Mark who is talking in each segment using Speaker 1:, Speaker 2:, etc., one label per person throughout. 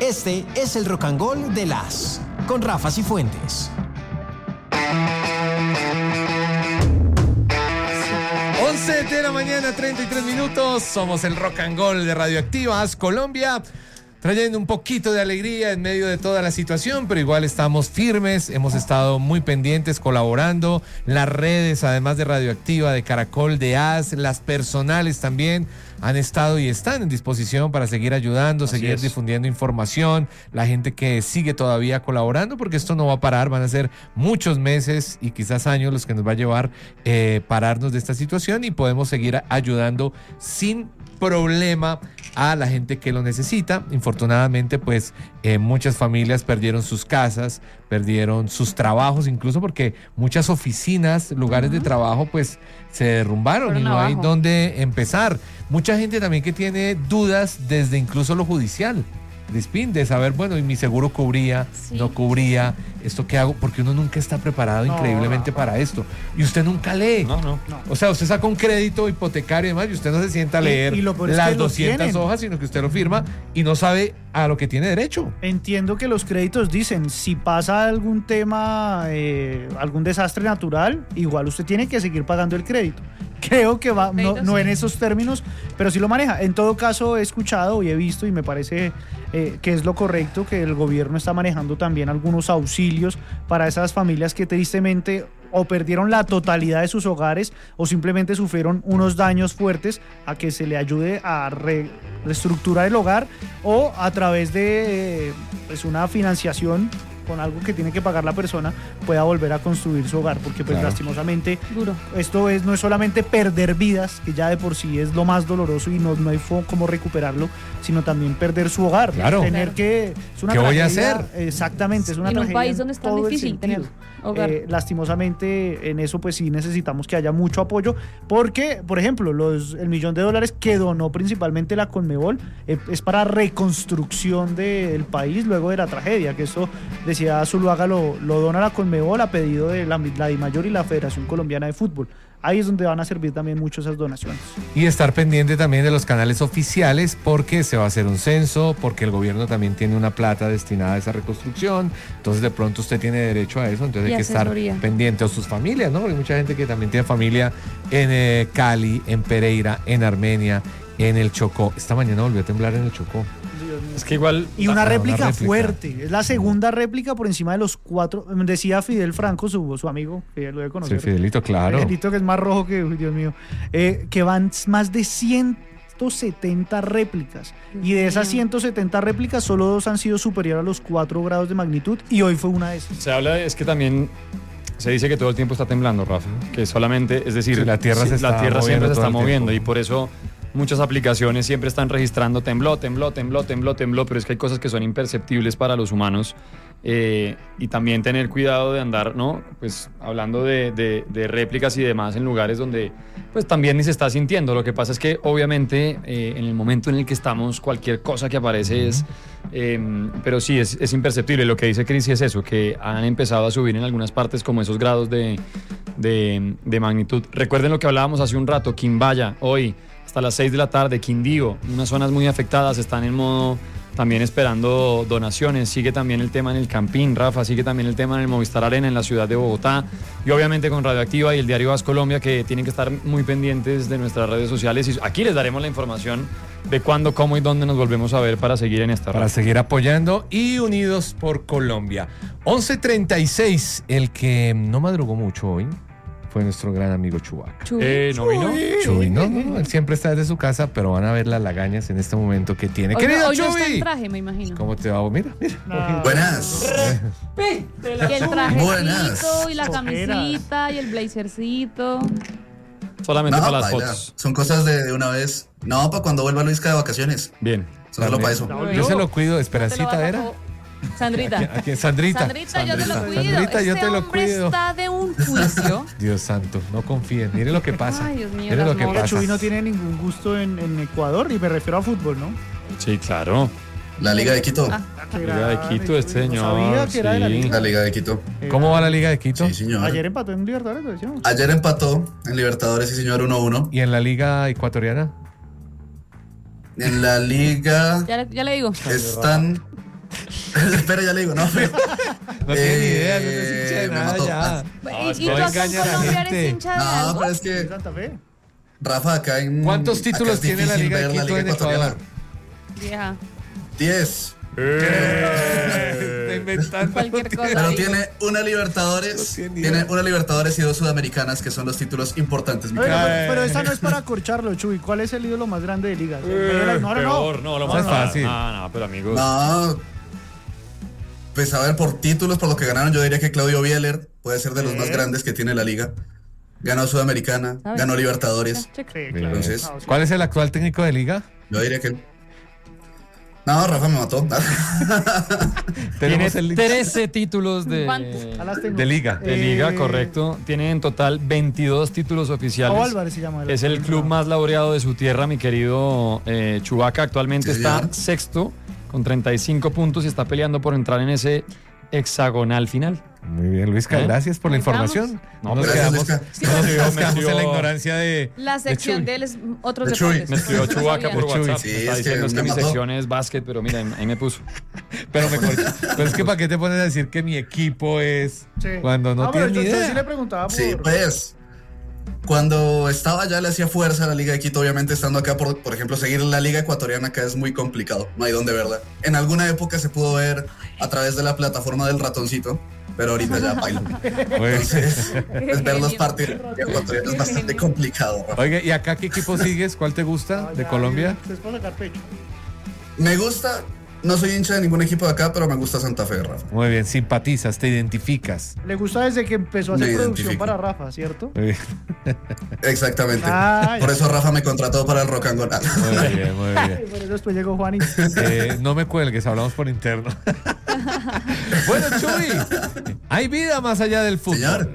Speaker 1: Este es el Rock and Roll de las con Rafa Cifuentes.
Speaker 2: 11 de la mañana, 33 minutos. Somos el Rock and Roll de Radioactivas Colombia, trayendo un poquito de alegría en medio de toda la situación, pero igual estamos firmes, hemos estado muy pendientes, colaborando. Las redes, además de Radioactiva, de Caracol, de AS, las personales también han estado y están en disposición para seguir ayudando, seguir difundiendo información. La gente que sigue todavía colaborando, porque esto no va a parar, van a ser muchos meses y quizás años los que nos va a llevar pararnos de esta situación, y podemos seguir ayudando sin problema a la gente que lo necesita. Infortunadamente, pues muchas familias perdieron sus casas, perdieron sus trabajos, incluso porque muchas oficinas, lugares de trabajo, pues se derrumbaron. Fueron y no hay dónde empezar. Mucha gente también que tiene dudas desde incluso lo judicial, Crispín, de saber, bueno, y mi seguro cubría, no cubría, ¿esto qué hago? Porque uno nunca está preparado increíblemente para esto. Y usted nunca lee. No. O sea, usted saca un crédito hipotecario y demás, y usted no se sienta a leer las 200 hojas, sino que usted lo firma y no sabe a lo que tiene derecho.
Speaker 3: Entiendo que los créditos dicen, si pasa algún tema, algún desastre natural, igual usted tiene que seguir pagando el crédito. Creo que va, no en esos términos, pero sí lo maneja. En todo caso, he escuchado y he visto, y me parece que es lo correcto, que el gobierno está manejando también algunos auxilios para esas familias que tristemente o perdieron la totalidad de sus hogares o simplemente sufrieron unos daños fuertes, a que se le ayude a reestructurar el hogar, o a través de pues una financiación con algo que tiene que pagar la persona, pueda volver a construir su hogar, porque pues lastimosamente esto no es solamente perder vidas, que ya de por sí es lo más doloroso y no hay cómo recuperarlo, sino también perder su hogar, tener que es una
Speaker 2: ¿qué
Speaker 3: tragedia,
Speaker 2: voy a hacer?
Speaker 3: Exactamente, es una
Speaker 4: en
Speaker 3: tragedia
Speaker 4: un país donde es tan difícil tener hogar.
Speaker 3: Lastimosamente en eso pues sí necesitamos que haya mucho apoyo, porque por ejemplo el $1.000.000 que donó principalmente la Conmebol es para reconstrucción del país luego de la tragedia, que eso decía Zuluaga, lo dona la Conmebol a pedido de la DIMAYOR y la Federación Colombiana de Fútbol. Ahí es donde van a servir también mucho esas donaciones.
Speaker 2: Y estar pendiente también de los canales oficiales, porque se va a hacer un censo, porque el gobierno también tiene una plata destinada a esa reconstrucción, entonces de pronto usted tiene derecho a eso, entonces hay que estar pendiente, o sus familias, ¿no? Porque hay mucha gente que también tiene familia en Cali, en Pereira, en Armenia, en el Chocó. Esta mañana volvió a temblar en el Chocó.
Speaker 3: Es que igual. Y una réplica fuerte. Es la segunda réplica por encima de los 4. Decía Fidel Franco, su amigo, que lo debe conocer.
Speaker 2: Sí, Fidelito, claro.
Speaker 3: Fidelito, que es más rojo que, Dios mío. Que van más de 170 réplicas. Y de esas 170 réplicas, solo 2 han sido superiores a los 4 grados de magnitud. Y hoy fue una de esas.
Speaker 5: Se habla, es que también se dice que todo el tiempo está temblando, Rafa. Que solamente, es decir,
Speaker 2: la Tierra
Speaker 5: siempre se está moviendo. Y por eso muchas aplicaciones siempre están registrando tembló, pero es que hay cosas que son imperceptibles para los humanos, y también tener cuidado de andar, ¿no? Pues hablando de réplicas y demás en lugares donde pues también ni se está sintiendo. Lo que pasa es que obviamente en el momento en el que estamos, cualquier cosa que aparece es, pero sí es imperceptible. Lo que dice Cris es eso, que han empezado a subir en algunas partes como esos grados de magnitud. Recuerden lo que hablábamos hace un rato, Quimbaya, hoy hasta las 6 de la tarde, Quindío, unas zonas muy afectadas, están en modo también esperando donaciones. Sigue también el tema en el Campín, Rafa, sigue también el tema en el Movistar Arena, en la ciudad de Bogotá, y obviamente con Radioactiva y el diario AS Colombia, que tienen que estar muy pendientes de nuestras redes sociales, y aquí les daremos la información de cuándo, cómo y dónde nos volvemos a ver para seguir en esta
Speaker 2: para seguir apoyando y unidos por Colombia. 11:36, el que no madrugó mucho hoy fue nuestro gran amigo Chubaca.
Speaker 5: ¿No vino?
Speaker 2: Chuy, no, él siempre está desde su casa, pero van a ver las lagañas en este momento que tiene. ¡Querido
Speaker 4: Chuy!
Speaker 2: Chuy!
Speaker 4: Está en traje, me imagino.
Speaker 2: ¿Cómo te va? Mira.
Speaker 6: No. Buenas.
Speaker 4: Y el trajecito, y la camisita, y el blazercito.
Speaker 5: Solamente para las fotos.
Speaker 6: Son cosas de una vez. No, para cuando vuelva Luisca de vacaciones.
Speaker 5: Bien.
Speaker 6: Solo para eso.
Speaker 2: Yo se lo cuido. Esperancita era.
Speaker 4: Sandrita.
Speaker 2: ¿A quién? Sandrita,
Speaker 4: yo te lo cuido.
Speaker 2: Sandrita, yo te lo
Speaker 4: hombre
Speaker 2: cuido.
Speaker 4: Está de un juicio.
Speaker 2: Dios santo, no confíen. Mire lo que pasa.
Speaker 4: Ay, Dios mío,
Speaker 2: mire lo que pasa.
Speaker 3: Chuy no tiene ningún gusto en Ecuador, y me refiero a fútbol, ¿no?
Speaker 5: Sí, claro.
Speaker 6: La Liga de Quito.
Speaker 5: La Liga de Quito, este señor.
Speaker 3: Sabía que era de la Liga.
Speaker 6: La Liga de Quito.
Speaker 2: ¿Cómo va la Liga de Quito?
Speaker 6: Sí, señor.
Speaker 3: Ayer empató en Libertadores, lo decíamos.
Speaker 6: Ayer empató en Libertadores, sí, señor, 1-1.
Speaker 2: ¿Y en la Liga Ecuatoriana?
Speaker 6: En la Liga
Speaker 4: Ya le digo.
Speaker 6: están Espera, ya le digo, no.
Speaker 2: No tiene ni idea, no es hincha de nada ya.
Speaker 4: ¿Y tú acá en Colombia eres hincha de algo?
Speaker 6: No, pero es que
Speaker 3: Santa Fe.
Speaker 6: Rafa, acá en...
Speaker 2: ¿Cuántos títulos
Speaker 6: acá es
Speaker 2: tiene la
Speaker 6: difícil
Speaker 2: Liga de
Speaker 6: ver la
Speaker 2: Quito en
Speaker 6: ecuatoriana.
Speaker 2: Ecuador?
Speaker 4: Vieja.
Speaker 6: 10.
Speaker 2: Está inventando.
Speaker 4: Cualquier cosa.
Speaker 6: Pero tiene una Libertadores,
Speaker 2: No tiene
Speaker 6: tiene
Speaker 2: idea.
Speaker 6: una Libertadores y 2 Sudamericanas, que son los títulos importantes. mi
Speaker 3: Oiga,
Speaker 6: querido.
Speaker 3: pero esta no es para acorcharlo, Chuy. ¿Cuál es el ídolo más grande de liga?
Speaker 5: Peor, no, lo
Speaker 2: No
Speaker 5: más
Speaker 2: es fácil.
Speaker 5: No, pero amigos.
Speaker 6: No, pues a ver, por títulos, por lo que ganaron, yo diría que Claudio Bieler puede ser de los más grandes que tiene la liga. Ganó Sudamericana,
Speaker 4: ¿Sabes?
Speaker 6: ganó Libertadores.
Speaker 4: Check.
Speaker 3: Sí, claro.
Speaker 6: Entonces,
Speaker 3: No, sí.
Speaker 2: ¿Cuál es el actual técnico de Liga?
Speaker 6: Yo diría que... No, Rafa me mató.
Speaker 5: Tiene
Speaker 2: Tenemos el
Speaker 5: 13 títulos
Speaker 4: ¿Cuántos?
Speaker 3: Ah, las tengo.
Speaker 2: de Liga.
Speaker 5: de liga, correcto. Tiene en total 22 títulos oficiales.
Speaker 3: Pau Álvarez se llama.
Speaker 5: Es el club más laureado de su tierra, mi querido Chubaca. Actualmente
Speaker 6: Sí,
Speaker 5: está
Speaker 6: señor.
Speaker 5: sexto con 35 puntos y está peleando por entrar en ese hexagonal final.
Speaker 2: Muy bien, Luisca,
Speaker 5: ¿Eh?
Speaker 2: gracias por la
Speaker 4: Nos quedamos.
Speaker 2: información.
Speaker 5: No,
Speaker 2: nos
Speaker 6: gracias,
Speaker 2: quedamos,
Speaker 6: Luisca.
Speaker 2: nos
Speaker 5: Me
Speaker 2: quedamos en la
Speaker 5: escribió-
Speaker 2: ignorancia de...
Speaker 4: La sección
Speaker 2: Chuy.
Speaker 4: de él es otros
Speaker 6: De Chuy.
Speaker 4: deportes.
Speaker 5: Me escribió Chubaca por
Speaker 2: De Chuy.
Speaker 5: WhatsApp.
Speaker 6: Sí,
Speaker 5: me está
Speaker 6: es que
Speaker 5: diciendo
Speaker 6: me
Speaker 5: que mi
Speaker 6: mató.
Speaker 5: sección es básquet, pero mira, ahí me puso.
Speaker 2: Pero mejor. Pero es que ¿para qué te pones a decir que mi equipo es
Speaker 3: Sí.
Speaker 2: cuando no
Speaker 3: pero
Speaker 2: tienes ni
Speaker 3: yo
Speaker 2: idea?
Speaker 3: sí le preguntaba por...
Speaker 6: Sí, pues. Cuando estaba allá le hacía fuerza a la Liga de Quito, obviamente estando acá, por ejemplo, seguir la Liga Ecuatoriana acá es muy complicado, no hay dónde verla. En alguna época se pudo ver a través de la plataforma del ratoncito, pero ahorita ya bailo. Entonces, pues, ver los partidos ecuatorianos es bastante complicado, Rafa.
Speaker 2: Oiga, ¿y acá qué equipo sigues? ¿Cuál te gusta de
Speaker 3: Ya,
Speaker 2: Colombia?
Speaker 3: Es para sacar pecho.
Speaker 6: Me gusta, no soy hincha de ningún equipo de acá, pero me gusta Santa Fe, Rafa.
Speaker 2: Muy bien, simpatizas, te identificas.
Speaker 3: Le gusta desde que empezó a hacer
Speaker 6: Me
Speaker 3: producción
Speaker 6: identifico.
Speaker 3: para Rafa, ¿cierto?
Speaker 2: Muy bien,
Speaker 6: Exactamente.
Speaker 3: Ah,
Speaker 6: Por
Speaker 3: ya.
Speaker 6: eso Rafa me contrató para el Rock and Roll.
Speaker 2: muy bien, muy
Speaker 3: Y
Speaker 2: bien.
Speaker 3: por eso después llegó Juan y...
Speaker 2: No me cuelgues, hablamos por interno. Bueno, Chuy, hay vida más allá del fútbol.
Speaker 6: Señor.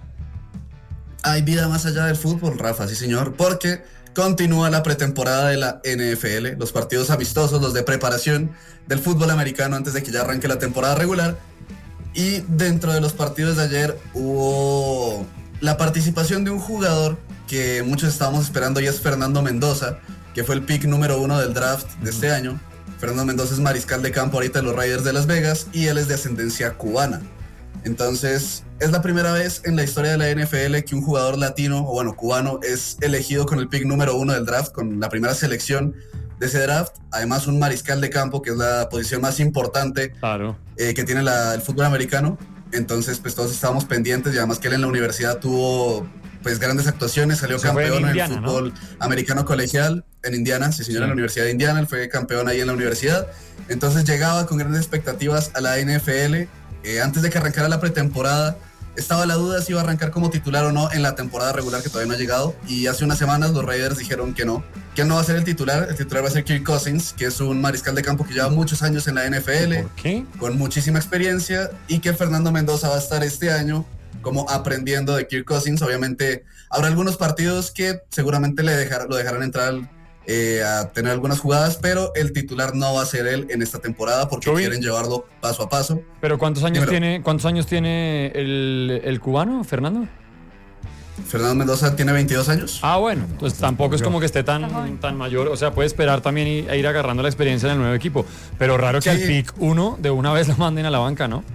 Speaker 6: Hay vida más allá del fútbol, Rafa, sí señor, porque continúa la pretemporada de la NFL, los partidos amistosos, los de preparación del fútbol americano antes de que ya arranque la temporada regular. Y dentro de los partidos de ayer hubo la participación de un jugador que muchos estábamos esperando y es Fernando Mendoza, que fue el pick número 1 del draft de este año. Fernando Mendoza es mariscal de campo ahorita de los Raiders de Las Vegas y él es de ascendencia cubana. Entonces, es la primera vez en la historia de la NFL que un jugador latino, o bueno, cubano, es elegido con el pick número 1 del draft, con la primera selección de ese draft. Además, un mariscal de campo, que es la posición más importante
Speaker 5: Claro.
Speaker 6: que tiene el fútbol americano. Entonces, pues todos estábamos pendientes y además que él en la universidad tuvo pues grandes actuaciones, salió
Speaker 5: Eso fue en
Speaker 6: campeón en
Speaker 5: Indiana,
Speaker 6: el
Speaker 5: ¿no?
Speaker 6: fútbol americano colegial en Indiana, sí señor,
Speaker 5: Sí.
Speaker 6: en la Universidad de Indiana, él fue campeón ahí en la universidad. Entonces llegaba con grandes expectativas a la NFL. Antes de que arrancara la pretemporada, estaba la duda si iba a arrancar como titular o no en la temporada regular que todavía no ha llegado. Y hace unas semanas los Raiders dijeron que no él no va a ser el titular va a ser Kirk Cousins, que es un mariscal de campo que lleva muchos años en la NFL,
Speaker 5: ¿Por qué?
Speaker 6: con muchísima experiencia, y que Fernando Mendoza va a estar este año como aprendiendo de Kirk Cousins. Obviamente habrá algunos partidos que seguramente lo dejarán entrar a tener algunas jugadas, pero el titular no va a ser él en esta temporada porque
Speaker 5: Chuy.
Speaker 6: quieren llevarlo paso a paso.
Speaker 5: Pero ¿cuántos años
Speaker 6: Dímelo.
Speaker 5: tiene el cubano, Fernando?
Speaker 6: Fernando Mendoza tiene 22 años.
Speaker 5: Ah, bueno, pues tampoco es como que esté
Speaker 4: Está joven.
Speaker 5: tan mayor, o sea, puede esperar también e ir agarrando la experiencia en el nuevo equipo, pero raro que
Speaker 6: Sí.
Speaker 5: al pick 1 de una vez lo manden a la banca, ¿no?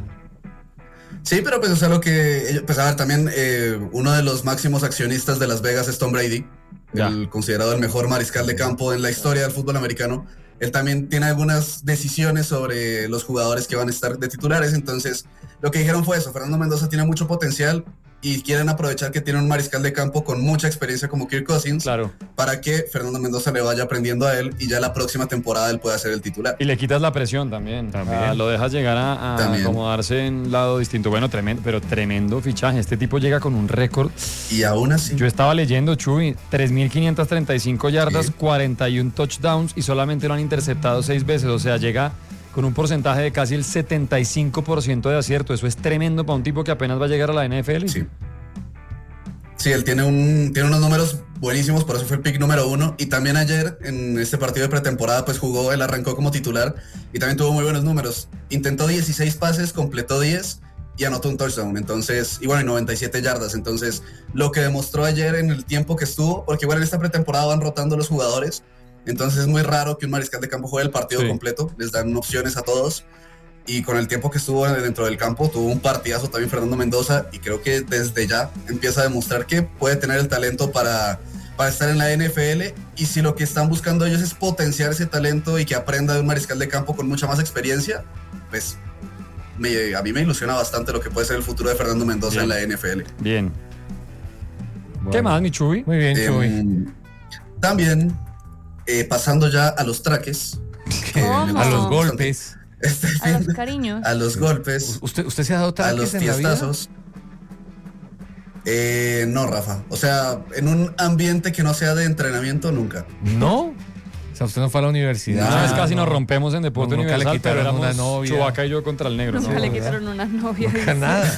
Speaker 6: Sí, pero pues o sea, pues a ver, también uno de los máximos accionistas de Las Vegas es Tom Brady,
Speaker 5: Ya.
Speaker 6: el considerado el mejor mariscal de campo en la historia del fútbol americano. Él también tiene algunas decisiones sobre los jugadores que van a estar de titulares. Entonces, lo que dijeron fue eso: Fernando Mendoza tiene mucho potencial y quieren aprovechar que tiene un mariscal de campo con mucha experiencia como Kirk Cousins,
Speaker 5: Claro.
Speaker 6: para que Fernando Mendoza le vaya aprendiendo a él y ya la próxima temporada él pueda ser el titular.
Speaker 5: Y le quitas la presión también.
Speaker 2: También.
Speaker 5: Lo dejas llegar a
Speaker 6: También.
Speaker 5: acomodarse en un lado distinto. Bueno, tremendo fichaje. Este tipo llega con un récord.
Speaker 6: Y aún así,
Speaker 5: Yo estaba leyendo, Chuy, 3.535 yardas,
Speaker 6: Sí.
Speaker 5: 41 touchdowns y solamente lo han interceptado 6 veces. O sea, llega con un porcentaje de casi el 75% de acierto. Eso es tremendo para un tipo que apenas va a llegar a la NFL.
Speaker 6: sí. Sí, él tiene unos números buenísimos, por eso fue el pick número 1. Y también ayer, en este partido de pretemporada, pues él arrancó como titular y también tuvo muy buenos números. Intentó 16 pases, completó 10 y anotó un touchdown. Entonces, y bueno, y 97 yardas. Entonces, lo que demostró ayer en el tiempo que estuvo, porque igual en esta pretemporada van rotando los jugadores, entonces es muy raro que un mariscal de campo juegue el partido
Speaker 5: Sí.
Speaker 6: completo, les dan opciones a todos. y con el tiempo que estuvo dentro del campo tuvo un partidazo también Fernando Mendoza, y creo que desde ya empieza a demostrar que puede tener el talento para estar en la NFL, y si lo que están buscando ellos es potenciar ese talento y que aprenda de un mariscal de campo con mucha más experiencia, pues a mí me ilusiona bastante lo que puede ser el futuro de Fernando Mendoza en la NFL.
Speaker 5: Bien.
Speaker 2: Bueno.
Speaker 5: ¿Qué más, mi Chuy?
Speaker 2: Muy bien, Chuy.
Speaker 6: También, pasando ya a los traques.
Speaker 4: ¿Cómo?
Speaker 2: A los golpes.
Speaker 4: A los cariños.
Speaker 6: A los golpes.
Speaker 2: ¿Usted se ha dado
Speaker 6: A
Speaker 2: traques
Speaker 6: los
Speaker 2: en la vida?
Speaker 6: fiestazos. No, Rafa. O sea, en un ambiente que no sea de entrenamiento, nunca.
Speaker 2: ¿No? O sea, usted no fue a la universidad.
Speaker 5: Una vez casi
Speaker 2: no.
Speaker 5: nos rompemos en Deporte
Speaker 2: Nunca le
Speaker 5: Universal, pero
Speaker 2: quitaron una
Speaker 5: éramos
Speaker 2: novia.
Speaker 5: Chubaca y yo contra el negro.
Speaker 4: Nunca
Speaker 5: ¿no?
Speaker 4: le quitaron una novia.
Speaker 2: Nunca nada.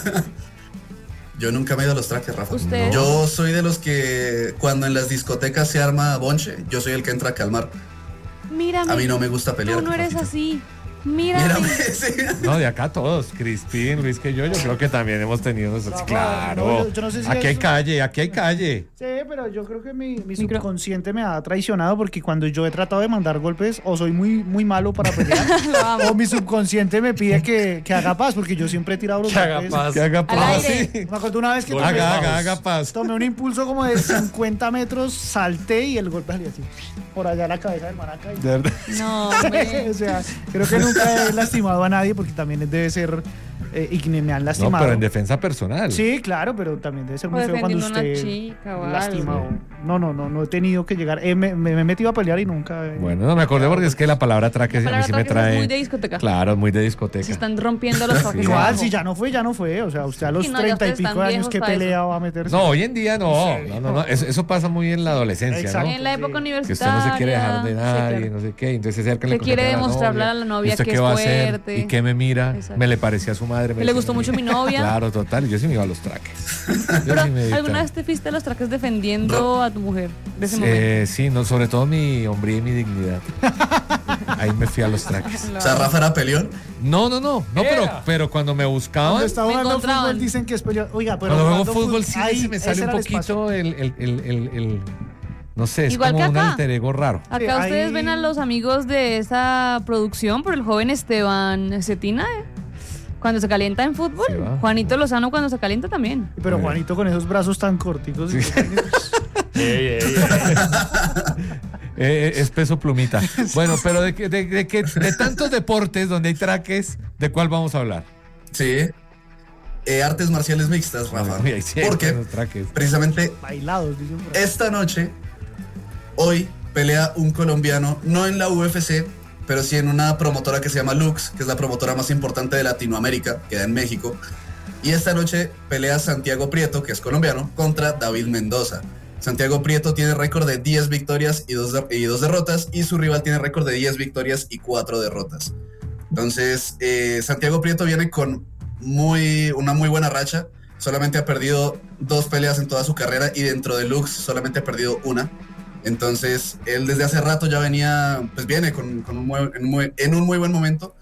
Speaker 6: Yo nunca me he ido a los traques, Rafa.
Speaker 4: ¿Usted?
Speaker 6: Yo soy de los que cuando en las discotecas se arma bonche, yo soy el que entra a calmar.
Speaker 4: Mírame.
Speaker 6: A mí no me gusta pelear.
Speaker 4: Tú no eres
Speaker 6: Rafita.
Speaker 4: así. Mírame.
Speaker 6: Mírame, sí.
Speaker 2: No, de acá todos. Crispín, Luis, que yo creo que también hemos tenido nosotros.
Speaker 3: Rafa,
Speaker 2: Claro.
Speaker 3: no, yo no sé si
Speaker 2: aquí hay
Speaker 3: eso-
Speaker 2: calle, aquí hay calle.
Speaker 3: Sí, pero yo creo que mi subconsciente me ha traicionado porque cuando yo he tratado de mandar golpes o soy muy, muy malo para pelear
Speaker 4: Lo amo.
Speaker 3: o mi subconsciente me pide que haga paz porque yo siempre he tirado los
Speaker 5: Que haga
Speaker 3: golpes.
Speaker 5: paz.
Speaker 2: Que haga
Speaker 4: Al
Speaker 2: paz.
Speaker 4: aire.
Speaker 2: Sí.
Speaker 3: Me acuerdo una vez que
Speaker 5: Golpes.
Speaker 2: Haga paz.
Speaker 3: tomé un impulso como de 50 metros, salté y el golpe salió así, por allá a la cabeza del maraca.
Speaker 2: De verdad.
Speaker 4: No, hombre.
Speaker 3: O sea, creo que nunca he lastimado a nadie porque también debe ser y que me han
Speaker 2: No,
Speaker 3: lastimado.
Speaker 2: pero en defensa personal.
Speaker 3: Sí, claro, pero también debe ser muy
Speaker 4: O
Speaker 3: feo cuando
Speaker 4: defendiendo a
Speaker 3: usted
Speaker 4: una chica o algo.
Speaker 3: lastima. No he tenido que llegar. Me he metido a pelear y nunca.
Speaker 2: Bueno, no me acordé porque es que la palabra traque a mí
Speaker 4: Palabra
Speaker 2: sí me
Speaker 4: traques
Speaker 2: trae.
Speaker 4: es muy de discoteca.
Speaker 2: Claro, muy de discoteca.
Speaker 4: Se están rompiendo los trajes.
Speaker 3: Igual,
Speaker 4: abajo.
Speaker 3: si ya no fue. O sea, usted a los
Speaker 4: Sí, no, ya
Speaker 3: 30 y
Speaker 4: ustedes
Speaker 3: pico
Speaker 4: están
Speaker 3: de años,
Speaker 4: viejos
Speaker 3: ¿qué
Speaker 4: para
Speaker 3: pelea
Speaker 4: eso.
Speaker 3: va a meterse?
Speaker 2: No, hoy en día no.
Speaker 3: Sí.
Speaker 2: No. Eso pasa muy en la adolescencia,
Speaker 3: Exacto.
Speaker 2: ¿no?
Speaker 4: En la época
Speaker 3: Sí.
Speaker 2: Que usted
Speaker 4: universitaria.
Speaker 2: no se quiere dejar de
Speaker 4: sí,
Speaker 2: nadie,
Speaker 4: claro.
Speaker 2: no sé qué. Entonces se acerca
Speaker 4: Que quiere demostrarle a la novia
Speaker 2: ¿Y usted
Speaker 4: que
Speaker 2: qué
Speaker 4: es
Speaker 2: va a hacer?
Speaker 4: fuerte.
Speaker 2: ¿Y qué me mira?
Speaker 4: Exacto.
Speaker 2: Me le parecía a su madre.
Speaker 4: Que le gustó mucho mi novia.
Speaker 2: Claro, total. Yo sí me iba a los traques. Yo
Speaker 4: Pero,
Speaker 2: sí me di
Speaker 4: ¿alguna
Speaker 2: tra-
Speaker 4: vez te fuiste a los trajes defendiendo a tu mujer de ese momento?
Speaker 2: Sí, no, sobre todo mi hombría y mi dignidad. Ahí me fui a los traques.
Speaker 6: O sea, Rafa era peleón.
Speaker 2: No, pero cuando me
Speaker 3: Cuando
Speaker 2: buscaban,
Speaker 3: está
Speaker 4: Me
Speaker 3: jugando
Speaker 4: encontraban.
Speaker 3: fútbol dicen que es pelear. Oiga, pero
Speaker 2: cuando juego
Speaker 3: jugando
Speaker 2: fútbol sí
Speaker 3: ahí,
Speaker 2: se me
Speaker 3: ese
Speaker 2: sale un
Speaker 3: era el espacio.
Speaker 2: poquito el no sé, es
Speaker 4: Igual
Speaker 2: como
Speaker 4: que
Speaker 2: un
Speaker 4: acá.
Speaker 2: alter ego raro.
Speaker 4: Acá
Speaker 3: Sí,
Speaker 4: ustedes
Speaker 3: ahí-
Speaker 4: ven a los amigos de esa producción por el joven Esteban Cetina, cuando se calienta en fútbol.
Speaker 2: Sí, va.
Speaker 4: Juanito Lozano cuando se calienta también.
Speaker 3: Pero Juanito con esos brazos tan corticos.
Speaker 2: Es peso plumita. Bueno, pero de tantos deportes donde hay traques, ¿de cuál vamos a hablar?
Speaker 6: Sí. Artes marciales mixtas, Rafa.
Speaker 2: Uy, ahí sí hay
Speaker 6: Porque
Speaker 2: buenos traques.
Speaker 6: precisamente
Speaker 3: Bailados, dicen por ahí.
Speaker 6: esta noche, hoy, pelea un colombiano, no en la UFC, pero sí en una promotora que se llama Lux, que es la promotora más importante de Latinoamérica, queda en México. Y esta noche pelea Santiago Prieto, que es colombiano, contra David Mendoza. Santiago Prieto tiene récord de 10 victorias y 2 derrotas, y su rival tiene récord de 10 victorias y 4 derrotas. Entonces, Santiago Prieto viene con una muy buena racha. Solamente ha perdido 2 peleas en toda su carrera, y dentro de Lux solamente ha perdido 1. Entonces, él desde hace rato ya viene en un muy buen momento.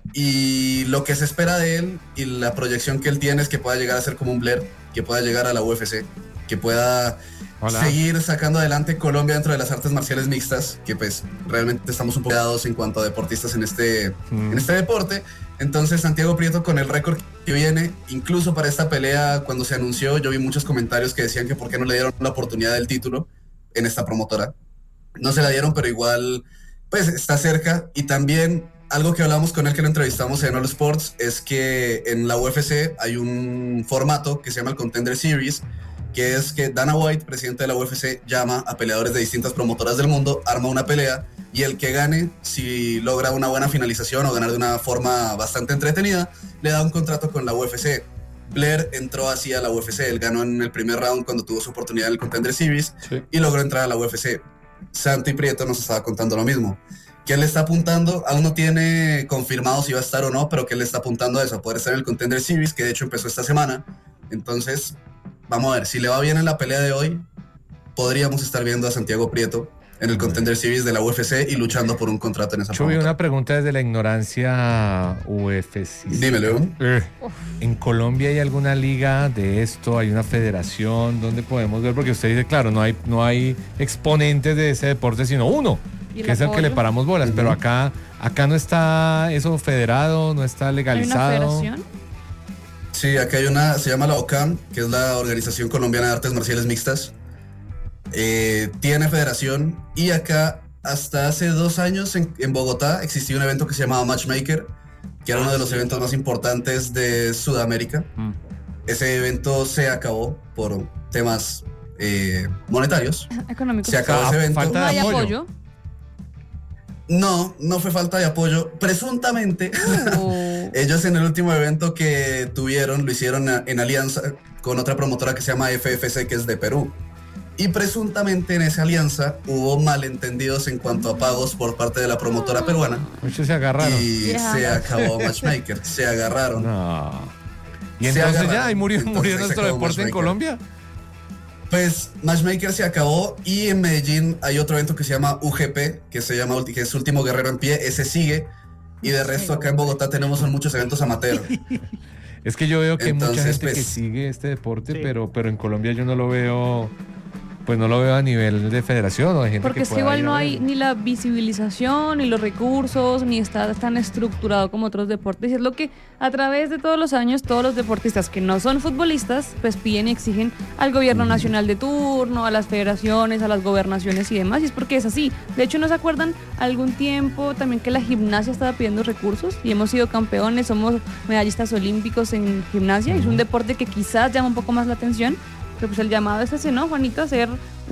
Speaker 6: Y lo que se espera de él y la proyección que él tiene es que pueda llegar a ser como un Blair, que pueda llegar a la UFC, que pueda seguir sacando adelante Colombia dentro de las artes marciales mixtas, que pues realmente estamos un poco dados en cuanto a deportistas en este deporte. Entonces, Santiago Prieto, con el récord que viene, incluso para esta pelea, cuando se anunció, yo vi muchos comentarios que decían que por qué no le dieron la oportunidad del título en esta promotora. No se la dieron, pero igual pues está cerca. Y también algo que hablamos con él, que lo entrevistamos en All Sports, es que en la UFC hay un formato que se llama el Contender Series, que es que Dana White, presidente de la UFC, llama a peleadores de distintas promotoras del mundo, arma una pelea, y el que gane, si logra una buena finalización o ganar de una forma bastante entretenida, le da un contrato con la UFC. Blair entró así a la UFC, él ganó en el primer round cuando tuvo su oportunidad en el Contender Series,
Speaker 5: Sí.
Speaker 6: y logró entrar a la UFC. Santi Prieto nos estaba contando lo mismo, que él le está apuntando, aún no tiene confirmado si va a estar o no, pero que él le está apuntando a eso, a poder estar en el Contender Series, que de hecho empezó esta semana. Entonces, vamos a ver, si le va bien en la pelea de hoy, podríamos estar viendo a Santiago Prieto en el Contender Series de la UFC y luchando por un contrato en esa
Speaker 2: Chuy,
Speaker 6: promotora.
Speaker 2: una pregunta desde la ignorancia UFC.
Speaker 6: Dímelo.
Speaker 2: ¿En Colombia hay alguna liga de esto? ¿Hay una federación? ¿Dónde podemos ver? Porque usted dice, claro, no hay exponentes de ese deporte, sino uno.
Speaker 4: Y el
Speaker 2: que es el que le
Speaker 4: apoyo.
Speaker 2: paramos bolas, pero acá no está eso federado, no está
Speaker 4: ¿Hay una
Speaker 2: legalizado.
Speaker 4: federación?
Speaker 6: Sí, acá hay se llama la OCAM, que es la Organización Colombiana de Artes Marciales Mixtas. Tiene federación y acá hasta hace 2 años en Bogotá existía un evento que se llamaba Matchmaker, que era uno de los eventos más importantes de Sudamérica. Ese evento se acabó por temas monetarios.
Speaker 4: Económicos.
Speaker 6: Se acabó ese evento.
Speaker 2: falta
Speaker 4: No
Speaker 2: de
Speaker 4: hay
Speaker 2: apoyo.
Speaker 4: apoyo.
Speaker 6: No fue falta de apoyo. Presuntamente,
Speaker 4: Oh.
Speaker 6: ellos en el último evento que tuvieron lo hicieron en alianza con otra promotora que se llama FFC, que es de Perú. Y presuntamente en esa alianza hubo malentendidos en cuanto a pagos por parte de la promotora peruana.
Speaker 2: Muchos se agarraron.
Speaker 6: Y
Speaker 4: Ya.
Speaker 6: se acabó Matchmaker. Se agarraron.
Speaker 2: No. Y
Speaker 6: Se
Speaker 2: entonces
Speaker 6: agarraron.
Speaker 2: ya, ahí murió
Speaker 6: Entonces ahí se
Speaker 2: nuestro
Speaker 6: acabó
Speaker 2: deporte en
Speaker 6: Matchmaker.
Speaker 2: Colombia.
Speaker 6: Pues Matchmaker se acabó y en Medellín hay otro evento que se llama UGP, que es Último Guerrero en Pie, ese sigue. Y de resto acá en Bogotá tenemos muchos eventos amateur.
Speaker 2: Es que yo veo que hay mucha
Speaker 6: Entonces,
Speaker 2: gente que
Speaker 6: pues,
Speaker 2: sigue este deporte,
Speaker 3: sí.
Speaker 2: pero en Colombia yo no lo veo, pues no lo veo a nivel de federación o de gente
Speaker 4: Porque
Speaker 2: que
Speaker 4: es que
Speaker 2: pueda
Speaker 4: igual
Speaker 2: ir a
Speaker 4: no
Speaker 2: ver.
Speaker 4: hay ni la visibilización, ni los recursos, ni está tan estructurado como otros deportes. Y es lo que a través de todos los años, todos los deportistas que no son futbolistas, pues piden y exigen al gobierno nacional de turno, a las federaciones, a las gobernaciones y demás. Y es porque es así. De hecho, ¿no se acuerdan algún tiempo también que la gimnasia estaba pidiendo recursos? Y hemos sido campeones, somos medallistas olímpicos en gimnasia. Y es un deporte que quizás llama un poco más la atención. Pero pues el llamado es ese, ¿no, Juanito? Hacer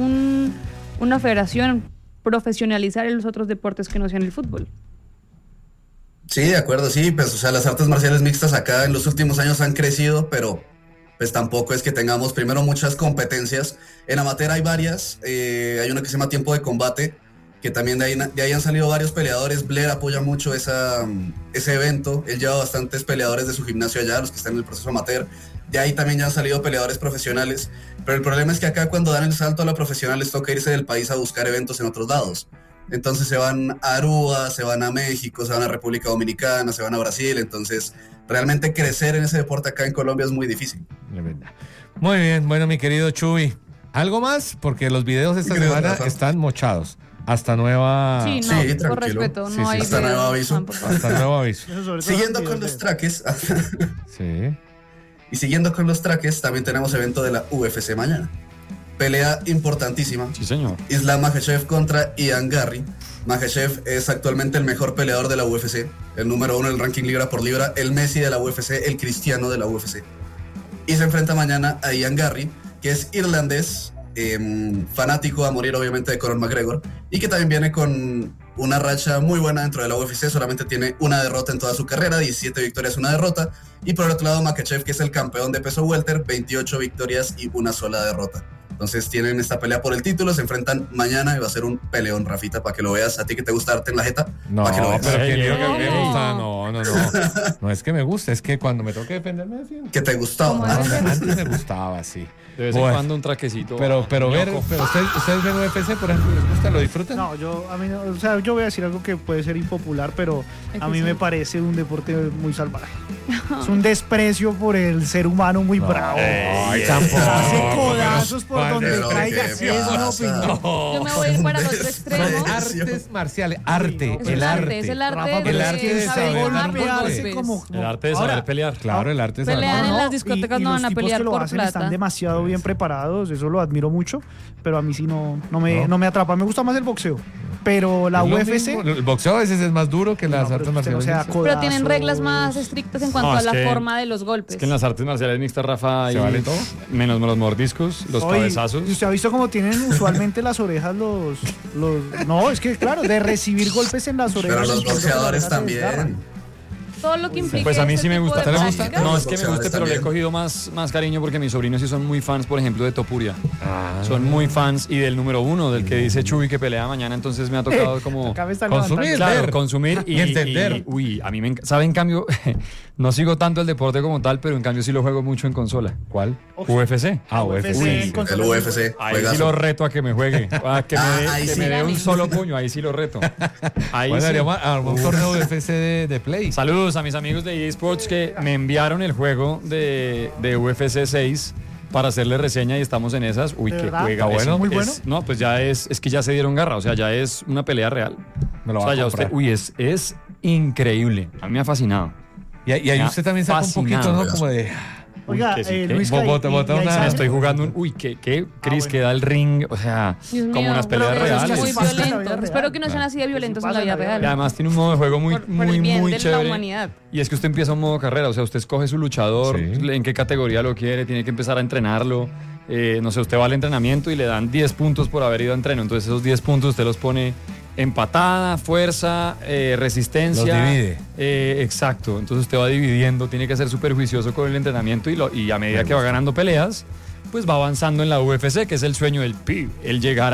Speaker 4: una federación, profesionalizar en los otros deportes que no sean el fútbol.
Speaker 6: Sí, de acuerdo, sí, pues o sea, las artes marciales mixtas acá en los últimos años han crecido, pero pues tampoco es que tengamos primero muchas competencias. En amateur hay varias, hay una que se llama Tiempo de Combate, que también de ahí han salido varios peleadores. Blair apoya mucho ese evento, él lleva bastantes peleadores de su gimnasio allá, los que están en el proceso amateur. De ahí también ya han salido peleadores profesionales, pero el problema es que acá cuando dan el salto a la profesional les toca irse del país a buscar eventos en otros lados. Entonces se van a Aruba, se van a México, se van a República Dominicana, se van a Brasil. Entonces realmente crecer en ese deporte acá en Colombia es muy difícil.
Speaker 2: De verdad. Muy bien, bueno, mi querido Chuy. ¿Algo más? Porque los videos esta
Speaker 6: Gracias,
Speaker 2: semana
Speaker 6: Rafa.
Speaker 2: están mochados. Hasta nueva...
Speaker 4: Sí, no,
Speaker 6: sí,
Speaker 4: por
Speaker 6: tranquilo.
Speaker 4: respeto,
Speaker 2: Sí,
Speaker 4: no
Speaker 2: sí,
Speaker 4: hay
Speaker 6: hasta
Speaker 4: videos,
Speaker 6: nuevo aviso.
Speaker 4: Juan, por favor.
Speaker 2: Hasta nuevo aviso.
Speaker 3: Eso sobre todo
Speaker 6: Siguiendo
Speaker 3: los
Speaker 6: con
Speaker 3: videos
Speaker 6: los
Speaker 3: de-
Speaker 6: traques,
Speaker 2: Sí.
Speaker 6: y siguiendo con los traques, también tenemos evento de la UFC mañana. Pelea importantísima.
Speaker 5: Sí, señor.
Speaker 6: Islam Makhachev contra Ian Garry. Makhachev es actualmente el mejor peleador de la UFC, el número 1 en el ranking libra por libra, el Messi de la UFC, el Cristiano de la UFC. Y se enfrenta mañana a Ian Garry, que es irlandés, fanático a morir obviamente de Conor McGregor, y que también viene con una racha muy buena dentro de la UFC. Solamente tiene una derrota en toda su carrera, 17 victorias, una derrota. Y por el otro lado Makhachev, que es el campeón de peso welter, 28 victorias y una sola derrota. Entonces tienen esta pelea por el título, se enfrentan mañana y va a ser un peleón, Rafita, para que lo veas. A ti que te gusta darte en la jeta,
Speaker 2: No,
Speaker 6: para que lo veas.
Speaker 2: pero que
Speaker 5: Ey,
Speaker 2: digo que
Speaker 5: ey,
Speaker 2: me
Speaker 5: ey.
Speaker 2: gusta. No. No es que me guste, es que cuando me toque defenderme defiendo.
Speaker 6: Que te gustaba.
Speaker 4: Como
Speaker 6: ¿no?
Speaker 4: debe ser.
Speaker 2: Antes me gustaba, sí.
Speaker 5: De vez en
Speaker 2: Bueno.
Speaker 5: cuando un traquecito.
Speaker 2: Pero ver,
Speaker 5: ñoco.
Speaker 2: pero ustedes ven UFC, por ejemplo, ¿les gusta? ¿Lo disfrutan?
Speaker 3: No, a mí no, o sea, yo voy a decir algo que puede ser impopular, pero a mí me parece un deporte muy salvaje. Es un desprecio por el ser humano muy bravo.
Speaker 2: Ay, tampoco.
Speaker 3: Hace
Speaker 2: pero-
Speaker 3: codazos por
Speaker 2: ¿cuál
Speaker 3: donde
Speaker 2: de-
Speaker 6: Pero
Speaker 3: traiga.
Speaker 6: ¿qué
Speaker 3: Es una
Speaker 6: pasa?
Speaker 3: opinión.
Speaker 4: Yo me voy a ir para el otro extremo.
Speaker 2: Artes marciales, arte,
Speaker 4: Es
Speaker 2: el
Speaker 4: el
Speaker 2: arte.
Speaker 4: arte, es el arte
Speaker 3: Rafa,
Speaker 4: de
Speaker 3: pero
Speaker 2: es que
Speaker 4: saber
Speaker 2: saber
Speaker 4: dar
Speaker 2: golpearse
Speaker 4: golpes.
Speaker 5: El arte de saber
Speaker 3: Ahora,
Speaker 5: pelear.
Speaker 2: Claro, el arte es
Speaker 4: Pelean
Speaker 2: arte.
Speaker 4: en las discotecas, no
Speaker 3: los
Speaker 4: van a
Speaker 3: tipos
Speaker 4: pelear
Speaker 3: que lo
Speaker 4: por
Speaker 3: hacen
Speaker 4: plata.
Speaker 3: están demasiado bien preparados, eso lo admiro mucho, pero a mí sí no
Speaker 2: No.
Speaker 3: me atrapa. Me gusta más el boxeo, pero la
Speaker 2: Es lo
Speaker 3: UFC...
Speaker 2: mismo. El boxeo a veces es más duro que las
Speaker 3: No, pero
Speaker 2: artes
Speaker 3: usted no
Speaker 2: marciales.
Speaker 3: sea
Speaker 2: mixtas.
Speaker 4: Pero tienen
Speaker 3: codazos.
Speaker 4: reglas más estrictas en cuanto
Speaker 5: No,
Speaker 4: a
Speaker 5: es
Speaker 4: la
Speaker 5: que-
Speaker 4: forma de los golpes.
Speaker 5: Es que en las artes marciales mixtas, Rafa, hay
Speaker 2: ¿Se vale todo?
Speaker 5: menos los mordiscos, los
Speaker 3: Oye,
Speaker 5: cabezazos.
Speaker 3: ¿y usted ha visto cómo tienen usualmente las orejas los... No, es que claro, de recibir golpes en las orejas...
Speaker 6: Pero los
Speaker 3: entiendo que la
Speaker 6: boxeadores
Speaker 3: oreja se desgarra.
Speaker 6: también.
Speaker 4: Todo lo que implica
Speaker 5: Pues a mí
Speaker 4: este
Speaker 5: sí me
Speaker 4: tipo
Speaker 5: gusta.
Speaker 4: de
Speaker 2: ¿Te le gusta?
Speaker 4: prácticas.
Speaker 5: No,
Speaker 6: Los
Speaker 5: es que me guste,
Speaker 6: boxeadores
Speaker 5: pero le he
Speaker 6: también.
Speaker 5: cogido más cariño porque mis sobrinos sí son muy fans, por ejemplo, de Topuria.
Speaker 2: Ah.
Speaker 5: Son muy fans y del número 1, del que dice Chuy que pelea mañana, entonces me ha tocado como...
Speaker 3: Acá me están
Speaker 2: Consumir.
Speaker 3: levantando.
Speaker 5: Claro,
Speaker 2: ver.
Speaker 5: consumir
Speaker 2: Y entender.
Speaker 5: uy, a mí ¿sabe? En cambio, no sigo tanto el deporte como tal, pero en cambio sí lo juego mucho en consola.
Speaker 2: ¿Cuál?
Speaker 5: UFC.
Speaker 2: Ah,
Speaker 3: UFC
Speaker 2: UFC.
Speaker 3: en consola.
Speaker 6: El UFC,
Speaker 5: Ahí sí
Speaker 6: juegazo.
Speaker 5: lo reto a que me juegue, a que
Speaker 6: ahí
Speaker 5: que
Speaker 6: sí.
Speaker 5: me dé un solo puño, ahí sí lo reto. Ahí
Speaker 2: Bueno,
Speaker 5: sí.
Speaker 2: haríamos un torneo de UFC de Play.
Speaker 5: Saludos a mis amigos de eSports que me enviaron el juego de UFC 6 para hacerle reseña y estamos en esas. Uy,
Speaker 3: ¿De
Speaker 5: qué
Speaker 3: verdad?
Speaker 5: juega.
Speaker 2: ¿Está bueno?
Speaker 3: Muy bueno.
Speaker 5: No, pues ya es que ya se dieron garra, o sea, ya es una pelea real.
Speaker 2: Me lo
Speaker 5: O
Speaker 2: va
Speaker 5: sea,
Speaker 2: a
Speaker 5: ya
Speaker 2: comprar.
Speaker 5: usted, es increíble. A mí me ha fascinado.
Speaker 2: Y ahí usted también saca un poquito,
Speaker 5: fascinado.
Speaker 2: ¿no? Como de...
Speaker 3: Oiga,
Speaker 5: que sí, que-
Speaker 3: Luis,
Speaker 2: Bota una-
Speaker 5: Me estoy jugando un. Uy, ¿qué, Cris?
Speaker 3: bueno.
Speaker 5: Que da el ring, o sea,
Speaker 4: Dios
Speaker 5: como
Speaker 4: mío,
Speaker 5: unas peleas
Speaker 4: pero eso es
Speaker 5: reales.
Speaker 4: muy
Speaker 3: Pasa en la vida
Speaker 4: violento.
Speaker 3: real.
Speaker 4: Espero que no sean así de violentos en la vida
Speaker 5: Y
Speaker 4: real.
Speaker 5: además tiene un modo de juego muy,
Speaker 4: Por
Speaker 5: muy,
Speaker 4: el bien
Speaker 5: muy
Speaker 4: de la
Speaker 5: chévere.
Speaker 4: humanidad.
Speaker 5: Y es que usted empieza un modo carrera, o sea, usted escoge su luchador,
Speaker 2: Sí.
Speaker 5: en qué categoría lo quiere, tiene que empezar a entrenarlo. No sé, usted va al entrenamiento y le dan 10 puntos por haber ido a entreno. Entonces esos 10 puntos usted los pone en patada, fuerza, resistencia.
Speaker 2: Los divide.
Speaker 5: Exacto. Entonces usted va dividiendo, tiene que ser súper juicioso con el entrenamiento y a medida que va ganando peleas, pues va avanzando en la UFC, que es el sueño del PIB, el llegar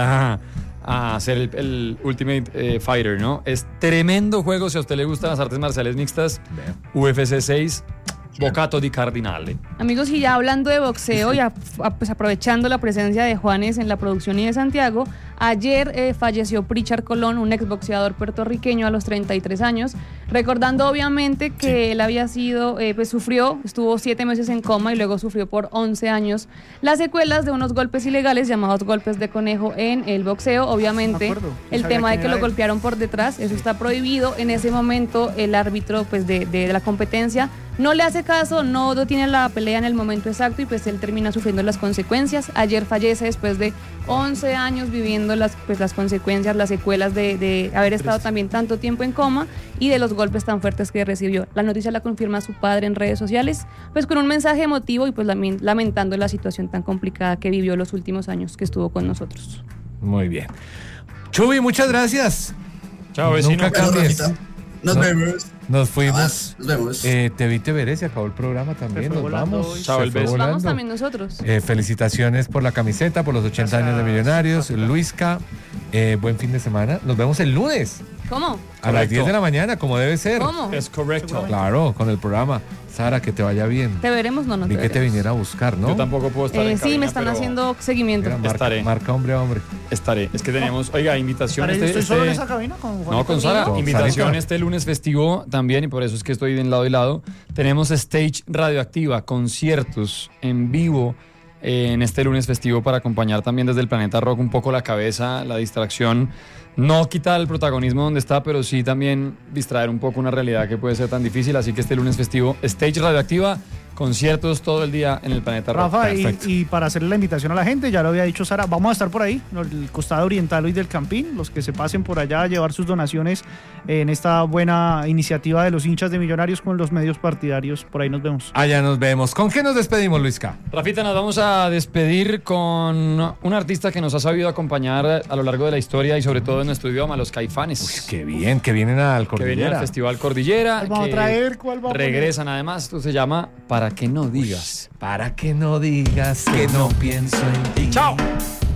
Speaker 5: a ser el Ultimate Fighter, ¿no? Es tremendo juego si a usted le gustan las artes marciales mixtas. UFC 6, Bocato di Cardinale.
Speaker 4: Amigos, y ya hablando de boxeo y pues aprovechando la presencia de Juanes en la producción y de Santiago, ayer falleció Pritchard Colón, un exboxeador puertorriqueño a los 33 años, recordando obviamente que él había sido, estuvo 7 meses en coma y luego sufrió por 11 años las secuelas de unos golpes ilegales llamados golpes de conejo en el boxeo. Obviamente,
Speaker 3: Me acuerdo.
Speaker 4: el
Speaker 3: Sabía
Speaker 4: tema de
Speaker 3: quién
Speaker 4: que
Speaker 3: era
Speaker 4: lo
Speaker 3: él.
Speaker 4: golpearon por detrás, eso está prohibido. En ese momento, el árbitro pues, de la competencia no le hace caso, no detiene la pelea en el momento exacto y pues él termina sufriendo las consecuencias. Ayer fallece después de 11 años viviendo las consecuencias, las secuelas de haber estado también tanto tiempo en coma y de los golpes tan fuertes que recibió. La noticia la confirma su padre en redes sociales, pues con un mensaje emotivo y pues lamentando la situación tan complicada que vivió los últimos años que estuvo con nosotros.
Speaker 2: Muy bien. Chubi, muchas gracias.
Speaker 5: Chao, vecino.
Speaker 2: Nunca
Speaker 6: Bueno,
Speaker 2: cambies.
Speaker 6: Rafita, nos
Speaker 2: No.
Speaker 6: vemos.
Speaker 2: Nos fuimos.
Speaker 6: Jamás. Nos vemos.
Speaker 2: Te vi, te veré, se acabó el programa también.
Speaker 3: Se fue
Speaker 2: Nos
Speaker 3: volando
Speaker 2: vamos.
Speaker 3: hoy.
Speaker 5: Chao,
Speaker 2: Se
Speaker 5: el
Speaker 2: fue
Speaker 5: beso.
Speaker 2: volando.
Speaker 4: Vamos también nosotros.
Speaker 2: Felicitaciones por la camiseta, por los 80 años de Millonarios. Luisca, buen fin de semana. Nos vemos el lunes
Speaker 4: ¿Cómo?
Speaker 2: a las 10 de la mañana, como debe ser.
Speaker 4: ¿Cómo?
Speaker 5: Es correcto.
Speaker 2: Claro, con el programa. Sara, que te vaya bien.
Speaker 4: ¿Te veremos? No, no
Speaker 2: Vi
Speaker 4: te
Speaker 2: que te
Speaker 4: veremos.
Speaker 2: viniera a buscar, ¿no?
Speaker 5: Yo tampoco puedo estar en
Speaker 4: Sí,
Speaker 5: cabina,
Speaker 4: me están
Speaker 5: pero
Speaker 4: haciendo seguimiento.
Speaker 2: Mira,
Speaker 5: Estaré.
Speaker 2: marca hombre a hombre.
Speaker 5: Estaré. Es que tenemos, oiga, invitación.
Speaker 3: ¿Yo estoy solo en esa cabina con Juanito?
Speaker 5: No, con Sara.
Speaker 2: Con
Speaker 5: Invitación
Speaker 2: Sarita.
Speaker 5: este lunes festivo también, y por eso es que estoy de lado y lado. Tenemos Stage Radioactiva, conciertos en vivo en este lunes festivo para acompañar también desde el Planeta Rock un poco la cabeza, la distracción. No quitar el protagonismo donde está, pero sí también distraer un poco una realidad que puede ser tan difícil. Así que este lunes festivo, Stage Radioactiva, conciertos todo el día en el Planeta Rock.
Speaker 3: Rafa,
Speaker 2: Perfecto.
Speaker 3: y para hacerle la invitación a la gente, ya lo había dicho Sara, vamos a estar por ahí, en el costado oriental hoy del Campín, los que se pasen por allá a llevar sus donaciones en esta buena iniciativa de los hinchas de Millonarios con los medios partidarios, por ahí nos vemos.
Speaker 2: Allá nos vemos. ¿Con qué nos despedimos, Luisca?
Speaker 5: Rafita, nos vamos a despedir con un artista que nos ha sabido acompañar a lo largo de la historia y sobre todo en nuestro idioma, los Caifanes.
Speaker 2: Qué bien, que vienen al
Speaker 5: Que vienen
Speaker 2: Cordillera.
Speaker 5: al Festival Cordillera.
Speaker 3: ¿Cuál vamos a
Speaker 5: que
Speaker 3: traer? ¿Cuál vamos a poner?
Speaker 5: regresan además. Esto se llama Para que no digas.
Speaker 2: Para que no digas que no pienso en ti.
Speaker 5: ¡Chao!